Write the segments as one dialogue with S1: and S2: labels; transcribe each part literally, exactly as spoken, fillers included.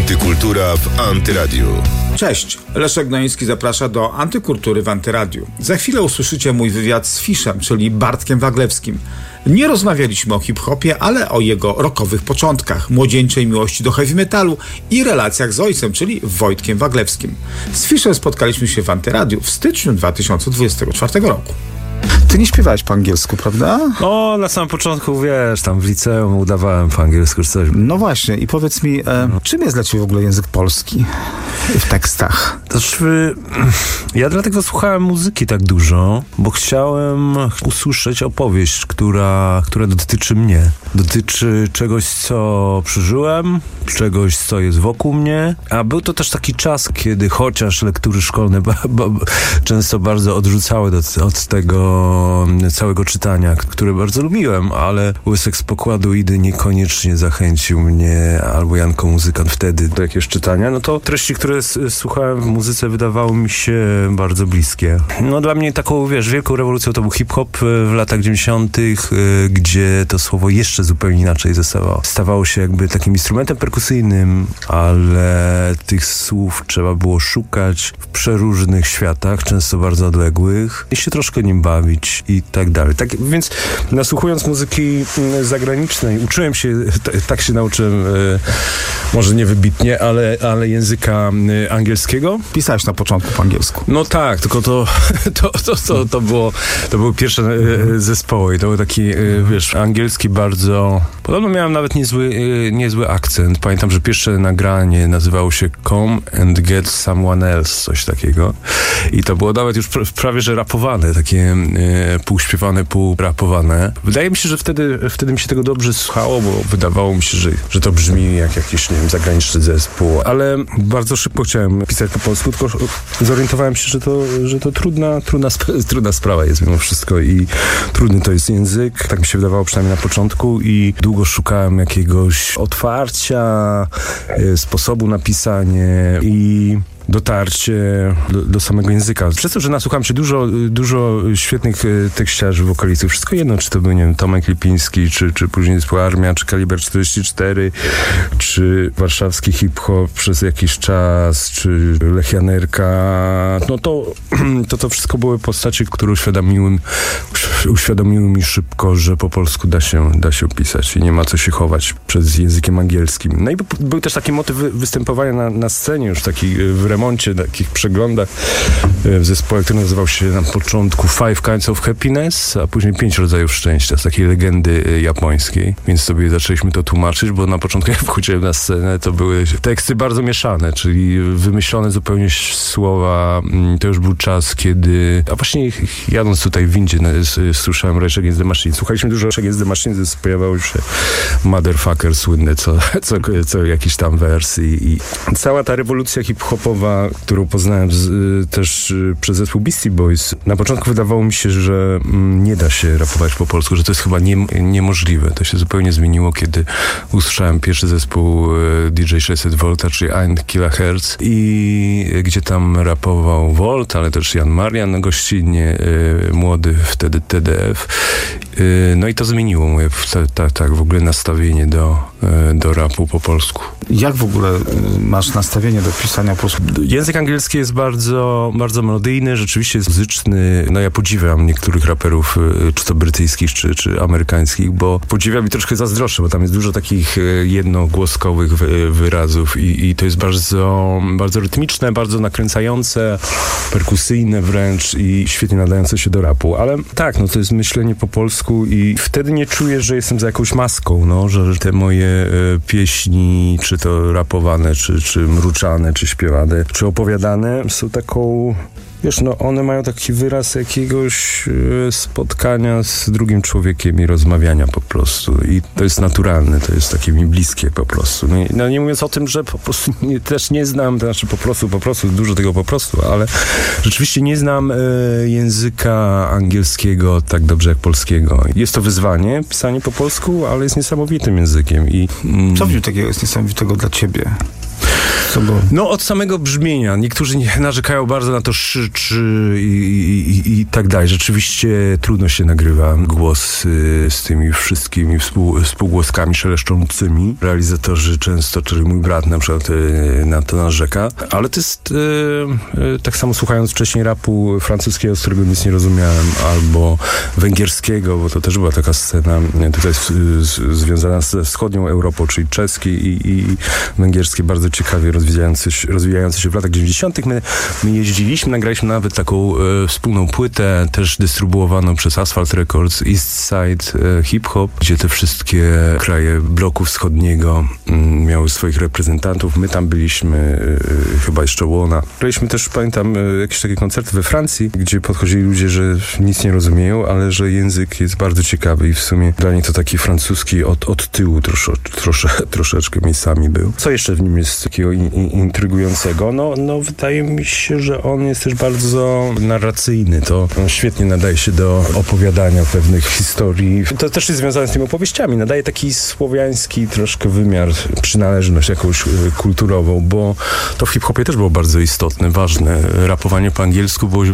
S1: Antykultura w Antyradiu.
S2: Cześć, Leszek Gnoński zaprasza do Antykultury w Antyradiu. Za chwilę usłyszycie mój wywiad z Fiszem, czyli Bartkiem Waglewskim. Nie rozmawialiśmy o hip-hopie, ale o jego rockowych początkach, młodzieńczej miłości do heavy metalu i relacjach z ojcem, czyli Wojtkiem Waglewskim. Z Fiszem spotkaliśmy się w Antyradiu w styczniu dwa tysiące dwudziestego czwartego roku. Ty nie śpiewałeś po angielsku, prawda?
S3: O, na samym początku, wiesz, tam w liceum udawałem po angielsku czy coś.
S2: No właśnie, i powiedz mi, e, czym jest dla ciebie w ogóle język polski w tekstach?
S3: To znaczy, ja dlatego słuchałem muzyki tak dużo, bo chciałem usłyszeć opowieść, która, która dotyczy mnie. Dotyczy czegoś, co przeżyłem, czegoś, co jest wokół mnie, a był to też taki czas, kiedy chociaż lektury szkolne ba, ba, często bardzo odrzucały do, od tego całego czytania, które bardzo lubiłem, ale Łysek z Pokładu Idy niekoniecznie zachęcił mnie, albo Janko Muzykant wtedy do jakiegoś czytania, no to treści, które s- słuchałem w muzyce, wydawały mi się bardzo bliskie. No dla mnie taką, wiesz, wielką rewolucją to był hip-hop w latach dziewięćdziesiątych, gdzie to słowo jeszcze zupełnie inaczej zostało. Stawało się jakby takim instrumentem perkusyjnym, ale tych słów trzeba było szukać w przeróżnych światach, często bardzo odległych, i się troszkę nim bawić i tak dalej. Tak, więc nasłuchując muzyki zagranicznej, uczyłem się, t- tak się nauczyłem, e, może nie wybitnie, ale, ale języka e, angielskiego.
S2: Pisałeś na początku po angielsku.
S3: No tak, tylko to, to, to, to, to, było, to były pierwsze e, zespoły i to był taki, e, wiesz, angielski bardzo... Podobno miałem nawet niezły, e, niezły akcent. Pamiętam, że pierwsze nagranie nazywało się Come and Get Someone Else, coś takiego. I to było nawet już pr- prawie, że rapowane, takie e, półśpiewane, półrapowane. Wydaje mi się, że wtedy, wtedy mi się tego dobrze słuchało, bo wydawało mi się, że, że to brzmi jak jakiś, nie wiem, zagraniczny zespół. Ale bardzo szybko chciałem pisać po polsku, tylko zorientowałem się, że to, że to trudna, trudna, sp- trudna sprawa jest mimo wszystko i trudny to jest język. Tak mi się wydawało przynajmniej na początku i długo szukałem jakiegoś otwarcia, e, sposobu na pisanie i dotarcie do, do samego języka. Przez to, że nasłuchałem się dużo, dużo świetnych tekściarzy w okolicy. Wszystko jedno, czy to był, nie wiem, Tomek Lipiński, czy, czy później zespół Armia, czy Kaliber czterdzieści cztery, czy warszawski hip-hop przez jakiś czas, czy Lech Janerka. No to, to to wszystko były postacie, które uświadomiły, uświadomiły mi szybko, że po polsku da się, da się pisać i nie ma co się chować przed językiem angielskim. No i był też taki motyw występowania na, na scenie, już taki w remoncie, takich przeglądach w zespole, który nazywał się na początku Five Kinds of Happiness, a później Pięć Rodzajów Szczęścia, z takiej legendy japońskiej. Więc sobie zaczęliśmy to tłumaczyć, bo na początku jak wchodziłem na scenę, to były teksty bardzo mieszane, czyli wymyślone zupełnie słowa. To już był czas, kiedy... A właśnie jadąc tutaj w windzie, słyszałem Rage Against the Machine. Słuchaliśmy dużo Rage Against the Machine, pojawiało się Motherfucker słynny, co, co, co jakiś tam wers i, i cała ta rewolucja hip-hopowa, którą poznałem z, y, też y, przez zespół Beastie Boys. Na początku wydawało mi się, że mm, nie da się rapować po polsku, że to jest chyba nie, niemożliwe. To się zupełnie zmieniło, kiedy usłyszałem pierwszy zespół y, D J sześćset Volta, czyli Ein Kilohertz, i y, gdzie tam rapował Volt, ale też Jan Marian gościnnie, y, młody wtedy T D F. Y, no i to zmieniło moje ta, ta, tak, w ogóle nastawienie do, y, do rapu po polsku.
S2: Jak w ogóle y, masz nastawienie do pisania po polsku?
S3: Język angielski jest bardzo, bardzo melodyjny, rzeczywiście jest muzyczny. No ja podziwiam niektórych raperów, czy to brytyjskich, czy, czy amerykańskich, bo podziwiam i troszkę zazdroszczę, bo tam jest dużo takich jednogłoskowych wyrazów i, i to jest bardzo, bardzo rytmiczne, bardzo nakręcające, perkusyjne wręcz i świetnie nadające się do rapu. Ale tak, no to jest myślenie po polsku i wtedy nie czuję, że jestem za jakąś maską, no, że te moje e, pieśni, czy to rapowane, czy, czy mruczane, czy śpiewane, czy opowiadane, są taką Wiesz, no one mają taki wyraz jakiegoś e, spotkania z drugim człowiekiem i rozmawiania po prostu. I to jest naturalne, to jest takie mi bliskie po prostu. No, no nie mówiąc o tym, że po prostu nie, też nie znam, to znaczy po prostu, po prostu, dużo tego po prostu, ale rzeczywiście nie znam e, języka angielskiego tak dobrze jak polskiego. Jest to wyzwanie, pisanie po polsku, ale jest niesamowitym językiem. I, mm,
S2: Co w nim takiego jest niesamowitego dla ciebie? Co było?
S3: No od samego brzmienia. Niektórzy nie narzekają bardzo na to szy, czy i, i, i tak dalej. Rzeczywiście trudno się nagrywa głos y, z tymi wszystkimi współ, współgłoskami szeleszczącymi. Realizatorzy często, czyli mój brat na przykład y, na to narzeka. Ale to jest y, y, tak samo słuchając wcześniej rapu francuskiego, z którego nic nie rozumiałem, albo węgierskiego, bo to też była taka scena y, tutaj z, z, związana ze wschodnią Europą, czyli czeski i, i węgierskie, bardzo ciekawie rozwijające się, rozwijające się w latach dziewięćdziesiątych. My, my jeździliśmy, nagraliśmy nawet taką e, wspólną płytę, też dystrybuowaną przez Asphalt Records, East Side e, Hip Hop, gdzie te wszystkie kraje bloku wschodniego m, miały swoich reprezentantów. My tam byliśmy, e, chyba jeszcze Łona. Graliśmy też, pamiętam, e, jakieś takie koncerty we Francji, gdzie podchodzili ludzie, że nic nie rozumieją, ale że język jest bardzo ciekawy i w sumie dla nich to taki francuski od, od tyłu trosze, trosze, troszeczkę miejscami był. Co jeszcze w nim jest takiego in, in, intrygującego? No, no wydaje mi się, że on jest też bardzo narracyjny. To on świetnie nadaje się do opowiadania pewnych historii. To też jest związane z tymi opowieściami. Nadaje taki słowiański troszkę wymiar, przynależność jakąś kulturową, bo to w hip-hopie też było bardzo istotne, ważne. Rapowanie po angielsku było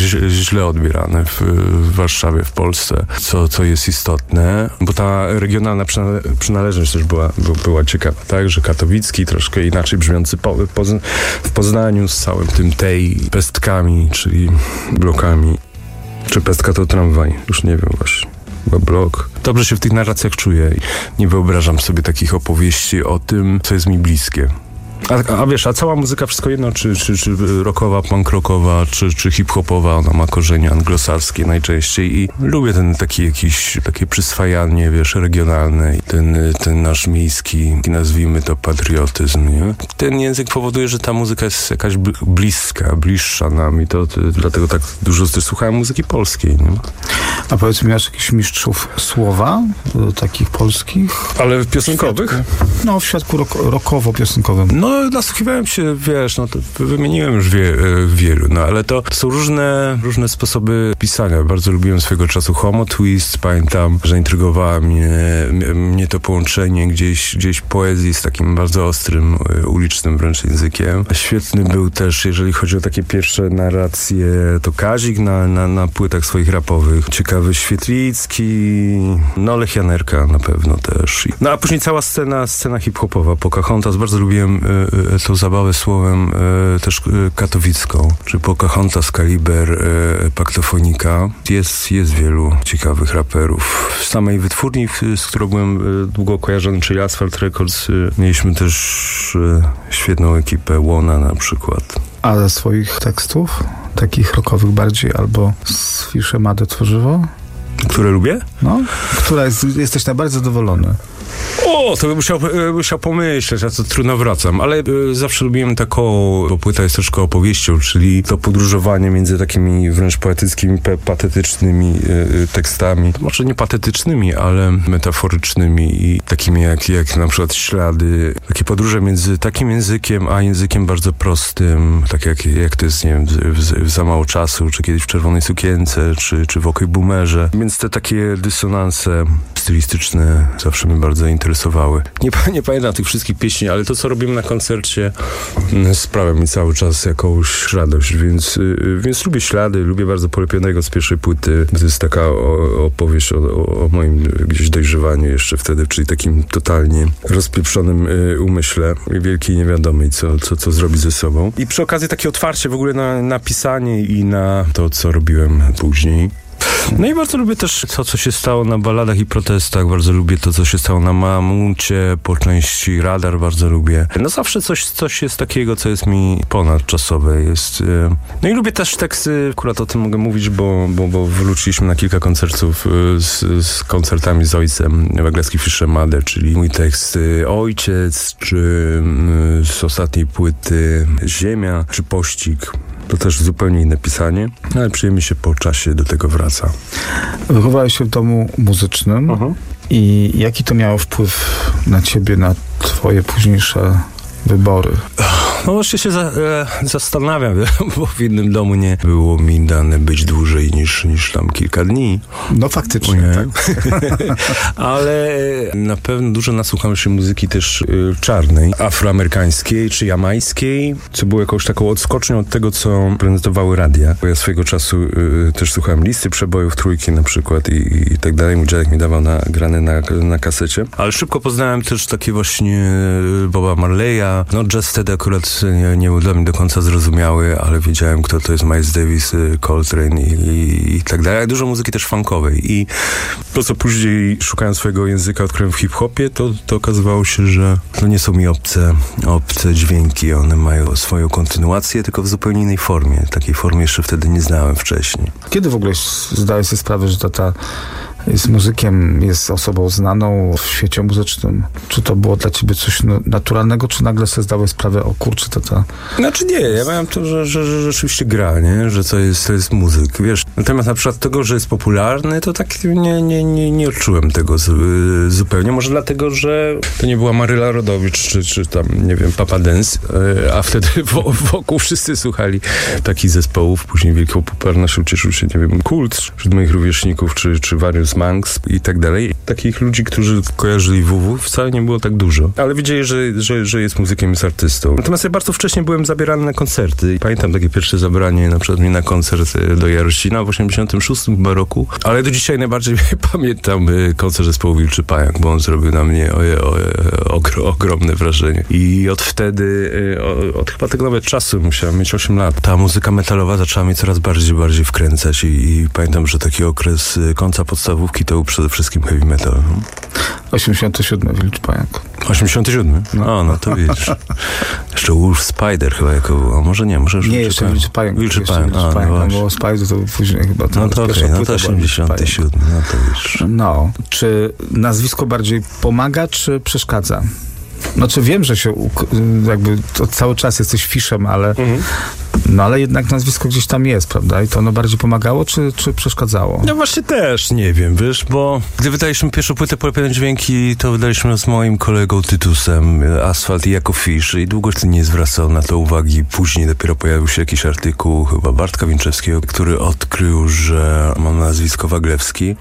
S3: źle odbierane w, w Warszawie, w Polsce, co, co jest istotne, bo ta regionalna przynależność też była, była ciekawa, tak, że katowicki, troszkę inaczej brzmiący po, po, w Poznaniu z całym tym tej pestkami, czyli blokami. Czy pestka to tramwaj? Już nie wiem właśnie. Chyba blok. Dobrze się w tych narracjach czuję i nie wyobrażam sobie takich opowieści o tym, co jest mi bliskie. A, a wiesz, a cała muzyka, wszystko jedno, czy, czy, czy rockowa, punk rockowa, czy, czy hip-hopowa, ona ma korzenie anglosarskie najczęściej i lubię ten taki jakiś, takie przyswajanie, wiesz, regionalne i ten, ten nasz miejski, nazwijmy to patriotyzm, nie? Ten język powoduje, że ta muzyka jest jakaś bliska, bliższa nam i to, to dlatego tak dużo też słuchałem muzyki polskiej, nie?
S2: A powiedz mi, masz jakichś mistrzów słowa, takich polskich?
S3: Ale piosenkowych?
S2: W świadku, no, w świadku rock, rockowo-piosenkowym.
S3: No, nasłuchiwałem się, wiesz, no to wymieniłem już wie, wielu, no ale to, to są różne, różne sposoby pisania. Bardzo lubiłem swego czasu Homo Twist, pamiętam, że intrygowała mnie, mnie to połączenie gdzieś, gdzieś poezji z takim bardzo ostrym, ulicznym wręcz językiem. Świetny był też, jeżeli chodzi o takie pierwsze narracje, to Kazik na, na, na płytach swoich rapowych. Ciekawy Świetlicki, no Lech Janerka na pewno też. No a później cała scena, scena hip-hopowa, Pocahontas, bardzo lubiłem tą zabawę słowem też katowicką, czy Pocahontas, Kaliber, Paktofonika. Jest, jest wielu ciekawych raperów. W samej wytwórni, z którą byłem długo kojarzony, czyli Asphalt Records, mieliśmy też świetną ekipę, Łona na przykład.
S2: A ze swoich tekstów, takich rockowych bardziej, albo z Fiszem Ady Tworzywo?
S3: Które lubię?
S2: No, która jest, jesteś najbardziej zadowolony?
S3: O, to bym musiał, musiał pomyśleć, a to trudno wracam, ale y, zawsze lubiłem taką, bo płyta jest troszkę opowieścią, czyli to podróżowanie między takimi wręcz poetyckimi, pe, patetycznymi y, y, tekstami, może nie patetycznymi, ale metaforycznymi i takimi jak, jak na przykład ślady, takie podróże między takim językiem, a językiem bardzo prostym, tak jak, jak to jest, nie wiem, w, w, w Za mało czasu, czy kiedyś w Czerwonej sukience, czy, czy w Okej Boomerze, więc te takie dysonanse stylistyczne zawsze mnie bardzo interesowały. Nie, nie pamiętam tych wszystkich pieśni, ale to, co robimy na koncercie, sprawia mi cały czas jakąś radość, więc, więc lubię ślady, lubię bardzo Polepionego z pierwszej płyty. To jest taka opowieść o, o moim gdzieś dojrzewaniu jeszcze wtedy, czyli takim totalnie rozpieprzonym umyśle, wielkiej niewiadomej, co, co, co zrobić ze sobą. I przy okazji takie otwarcie w ogóle na, na pisanie i na to, co robiłem później. No i bardzo lubię też to, co się stało na Baladach i Protestach. Bardzo lubię to, co się stało na Mamucie, po części Radar bardzo lubię. No zawsze coś, coś jest takiego, co jest mi ponadczasowe. Jest, no i lubię też teksty, akurat o tym mogę mówić, bo, bo, bo wróciliśmy na kilka koncertów z, z koncertami z ojcem Waglewski Fiszem Ady, czyli mój tekst Ojciec, czy z ostatniej płyty Ziemia, czy Pościg. To też zupełnie inne pisanie, ale przyjemnie się po czasie do tego wraca.
S2: Wychowałeś się w domu muzycznym uh-huh. i jaki to miało wpływ na ciebie, na twoje późniejsze wybory?
S3: No właśnie się za, e, zastanawiam, bo w innym domu nie było mi dane być dłużej niż, niż tam kilka dni.
S2: No faktycznie, tak.
S3: Ale na pewno dużo nasłucham się muzyki też y, czarnej, afroamerykańskiej czy jamańskiej, co było jakąś taką odskocznią od tego, co prezentowały radia. Bo ja swojego czasu y, też słuchałem listy przebojów, trójki na przykład i, i tak dalej. Mój dziadek mi dawał nagrane na, na kasecie. Ale szybko poznałem też takie właśnie Boba Marleya. No jazz wtedy akurat nie, nie był dla mnie do końca zrozumiały, ale wiedziałem, kto to jest Miles Davis, Coltrane i, i, i tak dalej. Dużo muzyki też funkowej. I to, co później szukając swojego języka odkryłem w hip-hopie, to, to okazywało się, że to nie są mi obce, obce dźwięki. One mają swoją kontynuację, tylko w zupełnie innej formie. Takiej formie jeszcze wtedy nie znałem wcześniej.
S2: Kiedy w ogóle zdałeś sobie sprawę, że tata jest muzykiem, jest osobą znaną w świecie muzycznym? Czy to było dla ciebie coś naturalnego, czy nagle sobie zdałeś sprawę, o kurczę, tata...
S3: Znaczy nie, ja miałem to, że, że, że rzeczywiście gra, nie? Że to jest, to jest muzyk, wiesz. Natomiast na przykład tego, że jest popularny, to tak nie, nie, nie, nie odczułem tego z, y, zupełnie. Może dlatego, że to nie była Maryla Rodowicz, czy, czy tam, nie wiem, Papa Dance, y, a wtedy wo, wokół wszyscy słuchali takich zespołów. Później wielką popularnością cieszył się, nie wiem, Kult wśród moich rówieśników, czy, czy Various Manx i tak dalej. Takich ludzi, którzy kojarzyli W W, wcale nie było tak dużo. Ale wiedzieli, że, że, że jest muzykiem, jest artystą. Natomiast ja bardzo wcześnie byłem zabierany na koncerty. Pamiętam takie pierwsze zabranie na przykład mnie na koncert do Jarocina w osiemdziesiątym szóstym roku. Ale do dzisiaj najbardziej pamiętam koncert zespołu Wilczy Pająk, bo on zrobił na mnie o, o, o, ogromne wrażenie. I od wtedy, od, od chyba tego nawet czasu, musiałem mieć osiem lat, ta muzyka metalowa zaczęła mnie coraz bardziej, bardziej wkręcać i, i pamiętam, że taki okres końca podstawówki to był przede wszystkim heavy metal.
S2: osiemdziesiąty siódmy Wilczy Pająk.
S3: osiemdziesiąty siódmy? No, no to widzisz. Jeszcze Wolf Spider chyba jako było. Może nie, może już
S2: nie, jeszcze Wilczy Pająk.
S3: Wilczy Pająk, a,
S2: Pająk.
S3: no
S2: Było Spider, to później chyba. To
S3: no to okej, okay, no to osiemdziesiąty siódmy, no to wiesz.
S2: No, czy nazwisko bardziej pomaga, czy przeszkadza? Znaczy wiem, że się jakby to cały czas jesteś fiszem, ale mhm. no ale jednak nazwisko gdzieś tam jest, prawda? I to ono bardziej pomagało, czy, czy przeszkadzało?
S3: No właśnie też nie wiem, wiesz, bo gdy wydaliśmy pierwszą płytę Polepione Dźwięki, to wydaliśmy z moim kolegą Tytusem Asfalt i jako Fisz i długo nie zwracał na to uwagi. Później dopiero pojawił się jakiś artykuł chyba Bartka Winczewskiego, który odkrył, że mam nazwisko Waglewski.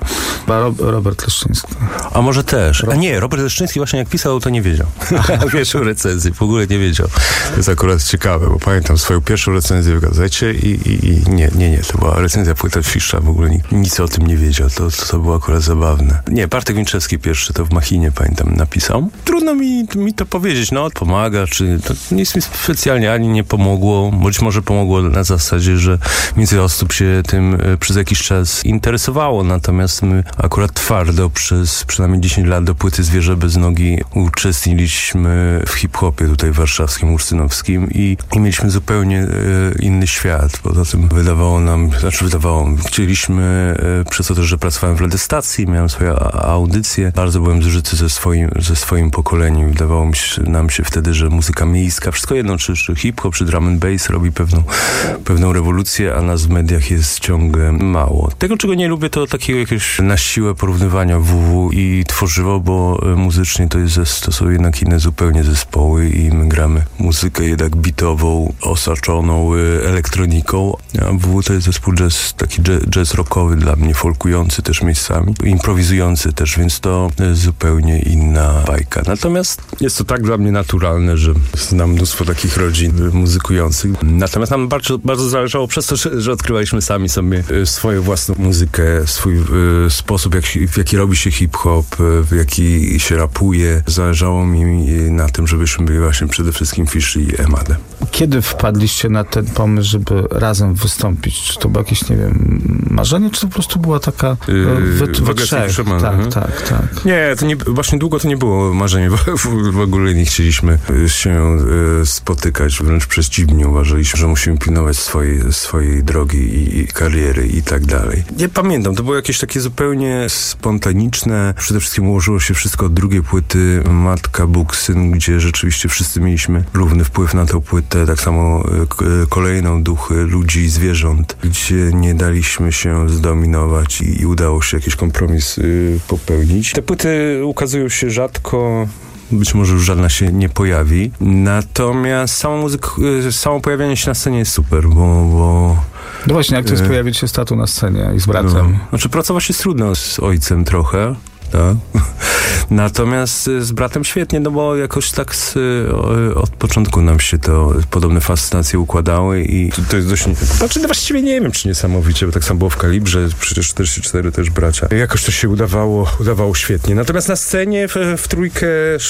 S2: Robert Leszczyński.
S3: A może też. A nie, Robert Leszczyński właśnie jak pisał, to nie wiedział. Pierwszą recenzję, w ogóle nie wiedział. To jest akurat ciekawe, bo pamiętam swoją pierwszą recenzję w gazecie i, i, i nie, nie, nie, to była recenzja płyty Fisza, w ogóle nikt, nic o tym nie wiedział, to, to, to było akurat zabawne. Nie, Bartek Winczewski pierwszy to w Machinie, pamiętam, napisał. Trudno mi, mi to powiedzieć, no, pomaga, czy to nic mi specjalnie ani nie pomogło, być może pomogło na zasadzie, że więcej osób się tym przez jakiś czas interesowało, natomiast my akurat twardo przez przynajmniej dziesięć lat do płyty Zwierzę bez nogi uczestniczyliśmy w hip-hopie tutaj warszawskim, ursynowskim i, i mieliśmy zupełnie e, inny świat. Poza tym wydawało nam, znaczy wydawało, chcieliśmy, e, przez to też, że pracowałem w radiostacji, miałem swoje audycje, bardzo byłem zużyty ze swoim, ze swoim pokoleniem. Wydawało mi się, nam się wtedy, że muzyka miejska, wszystko jedno, czy, czy hip-hop, czy drum and bass robi pewną, pewną rewolucję, a nas w mediach jest ciągle mało. Tego, czego nie lubię, to takiego jakiegoś na siłę porównywania W W i tworzywo, bo muzycznie to jest to są jednak inne zupełnie zespoły i my gramy muzykę jednak bitową, osaczoną elektroniką, a W W to jest zespół jazz, taki jazz rockowy dla mnie, folkujący też miejscami, improwizujący też, więc to jest zupełnie inna bajka. Natomiast jest to tak dla mnie naturalne, że znam mnóstwo takich rodzin muzykujących. Natomiast nam bardzo, bardzo zależało przez to, że, że odkrywaliśmy sami sobie swoją własną muzykę, swój y, sposób, jak, w jaki robi się hip-hop, w jaki się rapuje. Zależało mi na tym, żebyśmy byli właśnie przede wszystkim Fisz i Emadę.
S2: Kiedy wpadliście na ten pomysł, żeby razem wystąpić? Czy to było jakieś, nie wiem, marzenie, czy to po prostu była taka yy, we, we trzech? Tak, mhm. tak, tak.
S3: Nie, to nie, właśnie długo to nie było marzenie, bo w, w ogóle nie chcieliśmy się y, spotykać, wręcz przeciwnie, uważaliśmy, że musimy pilnować swojej, swojej drogi i, i kariery i tak dalej. Nie pamiętam, to było jakieś takie zupełnie spontaniczne. Przede wszystkim ułożyło się wszystko od drugiej płyty Matka, Bóg, Syn, gdzie rzeczywiście wszyscy mieliśmy równy wpływ na tę płytę, tak samo y, kolejną Duchy ludzi i zwierząt, gdzie nie daliśmy się zdominować i, i udało się jakiś kompromis y, popełnić. Te płyty ukazują się rzadko. być może już żadna się nie pojawi. Natomiast samo, muzyk, samo pojawianie się na scenie jest super, bo... bo
S2: no właśnie, jak to jest e... pojawić się z tatą na scenie i z bratem?
S3: No. Znaczy pracować jest trudno z ojcem trochę. Tak. Natomiast z bratem świetnie, no bo jakoś tak z, od początku nam się to podobne fascynacje układały i to jest dość... Znaczy no właściwie nie wiem, czy niesamowicie, bo tak samo było w Kalibrze, przecież czterdzieści cztery też bracia. Jakoś to się udawało, udawało świetnie. Natomiast na scenie w, w trójkę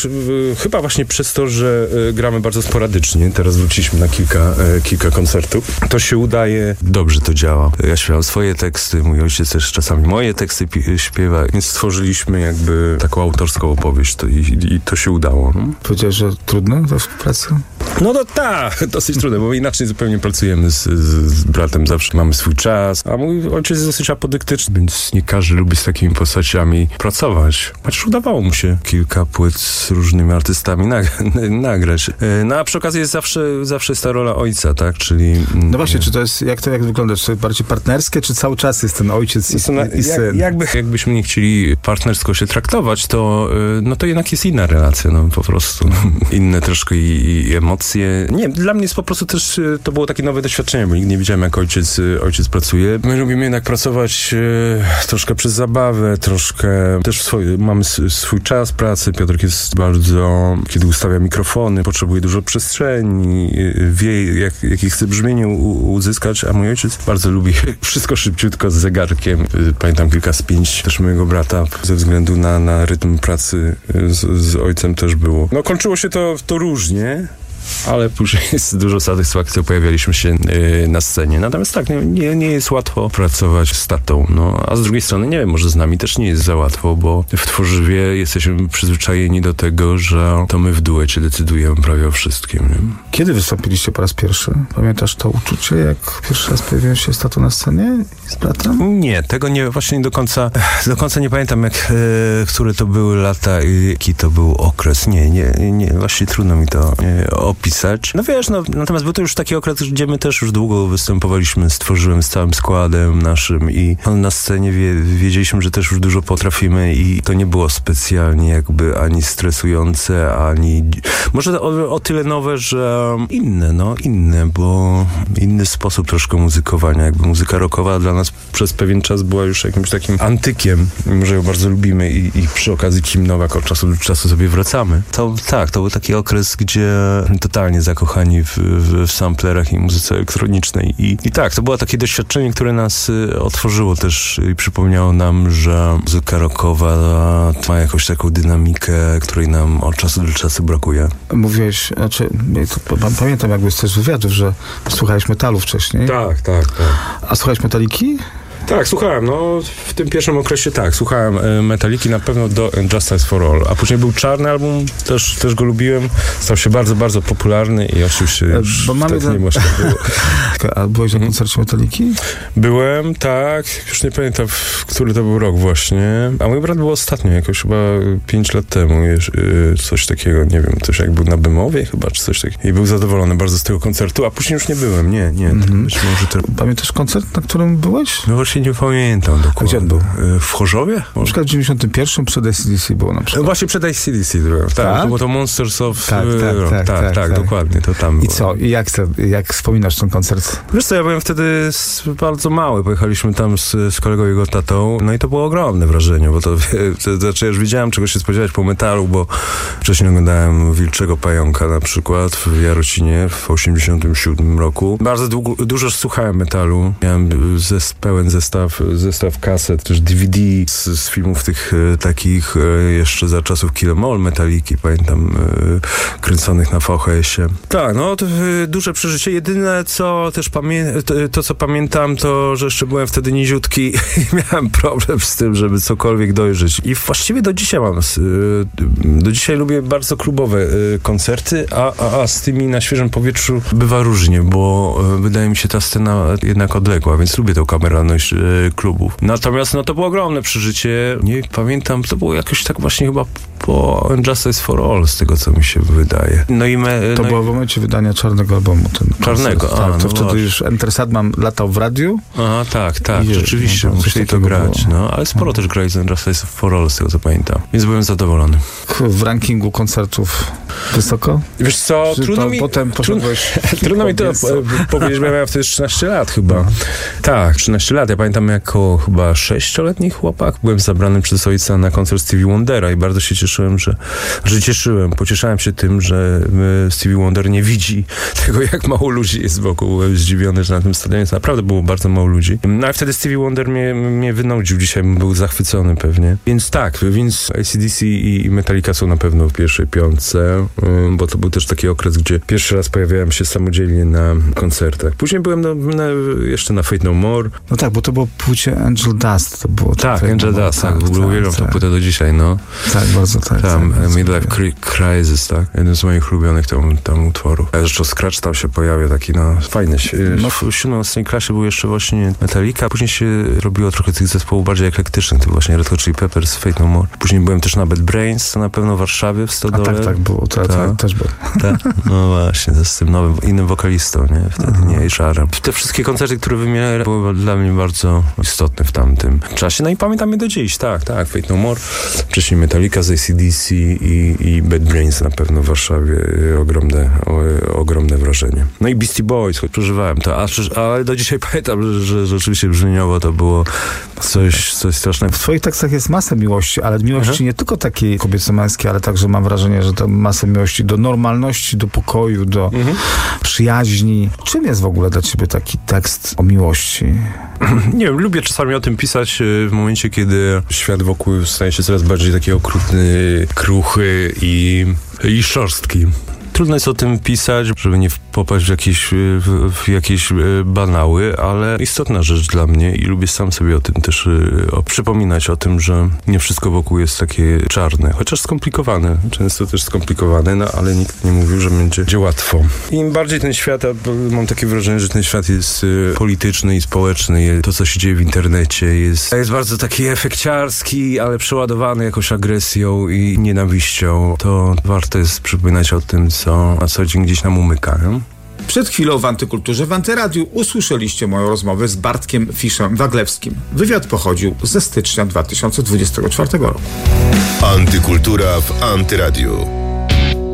S3: w, chyba właśnie przez to, że gramy bardzo sporadycznie, teraz wróciliśmy na kilka, kilka koncertów, to się udaje, dobrze to działa. Ja śpiewam swoje teksty, mój ojciec też czasami moje teksty pi- śpiewa, więc stworzyliśmy jakby taką autorską opowieść to i, i to się udało. No.
S2: Powiedziałeś, że trudno ta współpraca?
S3: No to tak, dosyć trudne, bo inaczej zupełnie pracujemy z, z, z bratem, zawsze mamy swój czas, a mój ojciec jest dosyć apodyktyczny, więc nie każdy lubi z takimi postaciami pracować. Chociaż udawało mu się kilka płyt z różnymi artystami nag- nagrać. No a przy okazji jest zawsze, zawsze jest ta rola ojca, tak, czyli...
S2: No właśnie, czy to jest, jak to jak wygląda? Czy to bardziej partnerskie, czy cały czas jest ten ojciec i,
S3: no,
S2: i syn?
S3: Jak, jakby, jakbyśmy nie chcieli partnersko się traktować, to, no to jednak jest inna relacja, no po prostu. Inne troszkę i, i emocje. Nie, dla mnie jest po prostu też, to było takie nowe doświadczenie, bo nigdy nie wiedziałem, jak ojciec, ojciec pracuje. My lubimy jednak pracować e, troszkę przez zabawę, troszkę też swój, mamy swój czas pracy. Piotrek jest bardzo, kiedy ustawia mikrofony, potrzebuje dużo przestrzeni, wie, jak, jakie chce brzmienie u, uzyskać, a mój ojciec bardzo lubi wszystko szybciutko z zegarkiem. Pamiętam kilka spięć też mojego brata ze względu na, na rytm pracy z, z ojcem też było. No kończyło się to, to różnie, ale później z dużo satysfakcją pojawialiśmy się yy, na scenie. Natomiast tak, nie, nie, nie jest łatwo pracować z tatą. No, a z drugiej strony, nie wiem, może z nami też nie jest za łatwo, bo w tworzywie jesteśmy przyzwyczajeni do tego, że to my w duecie decydujemy prawie o wszystkim. Nie?
S2: Kiedy wystąpiliście po raz pierwszy? Pamiętasz to uczucie, jak pierwszy raz pojawiłeś się z tatą na scenie i z bratem?
S3: Nie, tego nie, właśnie do końca, do końca nie pamiętam, jak, e, które to były lata i jaki to był okres. Nie, nie, nie, właśnie trudno mi to e, opisać. No wiesz, no, natomiast był to już taki okres, gdzie my też już długo występowaliśmy, stworzyłem z całym składem naszym i na scenie wie, wiedzieliśmy, że też już dużo potrafimy i to nie było specjalnie jakby ani stresujące, ani... Może o, o tyle nowe, że inne, no, inne, bo inny sposób troszkę muzykowania. Jakby muzyka rockowa dla nas przez pewien czas była już jakimś takim antykiem, mimo że ją bardzo lubimy i, i przy okazji Kim Nowak od czasu do czasu sobie wracamy. To tak, to był taki okres, gdzie totalnie zakochani w, w, w samplerach i muzyce elektronicznej. I, I tak, to było takie doświadczenie, które nas y, otworzyło też i przypomniało nam, że muzyka rockowa ma jakąś taką dynamikę, której nam od czasu do czasu brakuje.
S2: Mówiłeś, znaczy, to, pamiętam jakby z też wywiadów, że słuchałeś metalu wcześniej.
S3: Tak, tak, tak.
S2: A słuchałeś Metaliki?
S3: Tak, słuchałem, no w tym pierwszym okresie tak, słuchałem e, Metaliki na pewno do Justice for All, a później był Czarny album, też, też go lubiłem, stał się bardzo, bardzo popularny i oczywiście już
S2: Bo mamy
S3: wtedy nie można było.
S2: A byłeś na koncercie Metaliki?
S3: Byłem, tak, już nie pamiętam, w który to był rok właśnie, a mój brat był ostatnio, jakoś chyba pięć lat temu, jeż, y, coś takiego, nie wiem, coś jak był na Bemowie chyba, czy coś takiego i był zadowolony bardzo z tego koncertu, a później już nie byłem, nie, nie. Mm-hmm. Być może to...
S2: Pamiętasz koncert, na którym byłeś?
S3: No właśnie nie pamiętam dokładnie.
S2: A gdzie on był?
S3: W Chorzowie?
S2: Na przykład w dziewięćdziesiątym pierwszym przed A C D C było na przykład.
S3: Właśnie przed A C D C byłem, tak, tak? To było to Monsters of
S2: tak, tak,
S3: Rock.
S2: tak,
S3: tak, tak, tak, dokładnie, to tam
S2: I
S3: było.
S2: co? I jak, jak wspominasz ten koncert?
S3: Wiesz co, ja byłem wtedy bardzo mały, pojechaliśmy tam z, z kolegą i jego tatą, no i to było ogromne wrażenie, bo to, to znaczy już wiedziałem, czego się spodziewać po metalu, bo wcześniej oglądałem Wilczego Pająka na przykład w Jarocinie w osiemdziesiątym siódmym roku. Bardzo długo, dużo słuchałem metalu, miałem zes, pełen zestaw, zestaw kaset, też D V D z, z filmów tych e, takich e, jeszcze za czasów Kill 'Em All, Metaliki, pamiętam, e, kręconych na V H S-ie. Tak, no to e, duże przeżycie. Jedyne, co też pamiętam, to, to co pamiętam, to, że jeszcze byłem wtedy niziutki i miałem problem z tym, żeby cokolwiek dojrzeć. I właściwie do dzisiaj mam, e, do dzisiaj lubię bardzo klubowe e, koncerty, a, a, a z tymi na świeżym powietrzu bywa różnie, bo e, wydaje mi się ta scena jednak odległa, więc lubię tą kameralność e, klubów. Natomiast no to było ogromne przeżycie. Nie pamiętam, to było jakoś tak właśnie chyba po Justice for All, z tego co mi się wydaje. No i me,
S2: To
S3: no
S2: było
S3: i...
S2: w momencie wydania Czarnego Albumu. Ten
S3: Czarnego,
S2: koncert,
S3: a,
S2: tak, to
S3: no
S2: wtedy
S3: właśnie.
S2: już Enter Sandman latał w radiu.
S3: Aha, tak, tak,
S2: Je,
S3: rzeczywiście,
S2: no, coś
S3: musieli to
S2: takiego
S3: grać,
S2: było.
S3: no, ale sporo też grali z Justice for All, z tego co pamiętam, więc byłem zadowolony.
S2: W rankingu koncertów wysoko?
S3: Wiesz co,
S2: Czy
S3: trudno
S2: to
S3: mi...
S2: potem poszedłeś...
S3: Trudno mi to
S2: Jest co?
S3: po- powiedzieć, bo ja miałem wtedy trzynaście lat chyba. No. Tak, trzynaście lat. Ja pamiętam jako chyba sześcioletni chłopak byłem zabrany przez ojca na koncert Stevie Wondera i bardzo się cieszyłem, że, że cieszyłem, pocieszałem się tym, że Stevie Wonder nie widzi tego, jak mało ludzi jest wokół. Byłem zdziwiony, że na tym stadionie naprawdę było bardzo mało ludzi. No ale wtedy Stevie Wonder mnie, mnie wynudził. Dzisiaj bym był zachwycony pewnie. Więc tak, więc A C D C i Metallica są na pewno w pierwszej piątce, bo to był też taki okres, gdzie pierwszy raz pojawiałem się samodzielnie na koncertach. Później byłem na, na, jeszcze na Fate No More.
S2: No tak, bo to było płycie Angel Dust. To było
S3: Tak,
S2: Fate
S3: Angel
S2: No More,
S3: Dust, tak, w ogóle uwielbiam tę płytę do dzisiaj, no.
S2: Tak, bardzo tak.
S3: Tam
S2: tak, bardzo
S3: Midlife
S2: lubię.
S3: Cri- Crisis, tak? Jeden z moich ulubionych tam, tam utworów. A zresztą Scratch tam się pojawia, taki no fajny. No, w siódmej ósmej klasie był jeszcze właśnie Metallica, później się robiło trochę tych zespołów bardziej eklektycznych, to właśnie Red Hot Chili Peppers, Fate No More. Później byłem też na Bad Brains, to na pewno w Warszawie, w
S2: A
S3: Stodole.
S2: tak, tak było. To, to,
S3: Tak.
S2: też było.
S3: Tak, no właśnie, to z tym nowym, innym wokalistą, nie? Wtedy nie, H-Arem. Te wszystkie koncerty, które wymieniałem, były dla mnie bardzo istotne w tamtym czasie. No i pamiętam je do dziś, tak, tak. Fate No More, wcześniej Metallica z A C D C i, i Bad Brains na pewno w Warszawie. Ogromne, o, ogromne wrażenie. No i Beastie Boys, choć przeżywałem to, a, ale do dzisiaj pamiętam, że, że rzeczywiście brzmieniowo to było coś, coś strasznego.
S2: W twoich tekstach jest masa miłości, ale miłości
S3: Aha.
S2: nie tylko takiej kobieco-męskiej, ale także mam wrażenie, że to masę miłości do normalności, do pokoju, do
S3: Mhm.
S2: przyjaźni. Czym jest w ogóle dla ciebie taki tekst o miłości?
S3: Nie wiem, lubię czasami o tym pisać w momencie, kiedy świat wokół staje się coraz bardziej taki okrutny, kruchy i, i szorstki. Trudno jest o tym pisać, żeby nie popaść w jakieś, w, w jakieś banały, ale istotna rzecz dla mnie i lubię sam sobie o tym też o, przypominać o tym, że nie wszystko wokół jest takie czarne, chociaż skomplikowane, często też skomplikowane, no ale nikt nie mówił, że będzie, będzie łatwo. Im bardziej ten świat, mam takie wrażenie, że ten świat jest polityczny i społeczny, to co się dzieje w internecie jest, jest bardzo taki efekciarski, ale przeładowany jakąś agresją i nienawiścią, to warto jest przypominać o tym, co na co dzień gdzieś nam umykają.
S2: Przed chwilą w Antykulturze w Antyradiu usłyszeliście moją rozmowę z Bartkiem Fiszem Waglewskim. Wywiad pochodził ze stycznia dwa tysiące dwudziestego czwartego roku.
S1: Antykultura w Antyradiu.